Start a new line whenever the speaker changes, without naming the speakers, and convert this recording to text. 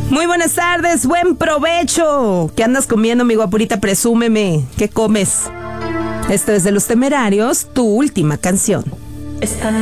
Muy buenas tardes, buen provecho. ¿Qué andas comiendo, mi guapurita? Presúmeme. ¿Qué comes? Esto es de Los Temerarios, tu última canción.
Esta